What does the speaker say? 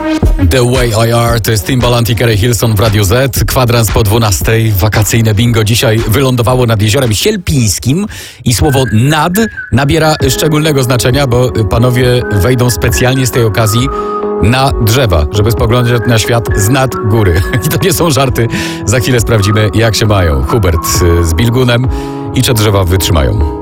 The Way I Are to jest Timbaland i Keri Hilson w Radiu Z. Kwadrans po 12. Wakacyjne bingo dzisiaj wylądowało nad Jeziorem Sielpińskim i słowo nad nabiera szczególnego znaczenia, bo panowie wejdą specjalnie z tej okazji na drzewa, żeby spoglądać na świat z nad góry. I to nie są żarty. Za chwilę sprawdzimy, jak się mają Hubert z Bilgunem i czy drzewa wytrzymają.